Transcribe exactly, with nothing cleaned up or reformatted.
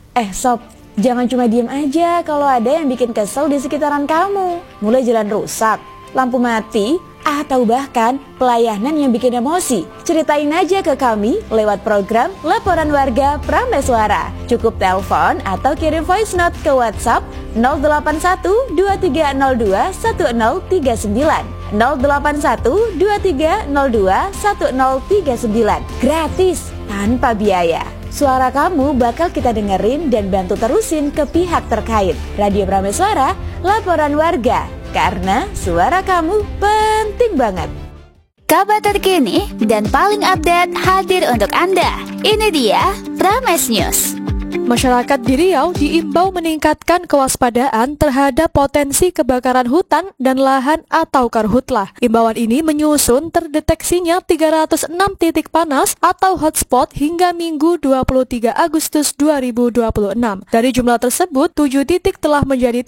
Eh sob, jangan cuma diem aja kalau ada yang bikin kesel di sekitaran kamu. Mulai jalan rusak, lampu mati, atau bahkan pelayanan yang bikin emosi. Ceritain aja ke kami lewat program Laporan Warga Prameswara. Cukup telepon atau kirim voice note ke WhatsApp nol delapan satu dua tiga nol dua satu nol tiga sembilan nol delapan satu dua tiga nol dua satu nol tiga sembilan. Gratis, tanpa biaya. Suara kamu bakal kita dengerin dan bantu terusin ke pihak terkait. Radio Prameswara, Laporan Warga. Karena suara kamu penting banget. Kabar terkini dan paling update hadir untuk Anda. Ini dia Prames News. Masyarakat di Riau diimbau meningkatkan kewaspadaan terhadap potensi kebakaran hutan dan lahan atau karhutlah. Imbauan ini menyusun terdeteksinya tiga ratus enam titik panas atau hotspot hingga Minggu dua puluh tiga Agustus dua ribu dua puluh enam. Dari jumlah tersebut, tujuh titik telah menjadi